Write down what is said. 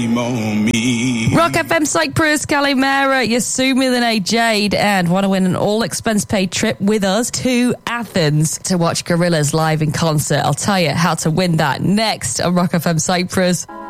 On me. Rock FM Cyprus, Calimera, Yasumi Lene Jade, and want to win an all-expense paid trip with us to Athens to watch Gorillaz live in concert. I'll tell you how to win that next on Rock FM Cyprus.